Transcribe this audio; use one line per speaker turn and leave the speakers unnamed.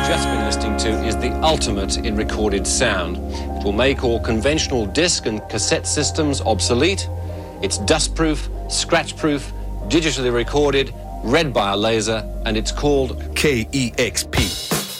just been listening to is the ultimate in recorded sound. It will make all conventional disc and cassette systems obsolete. It's dustproof, scratch-proof, digitally recorded, read by a laser, and it's called
KEXP.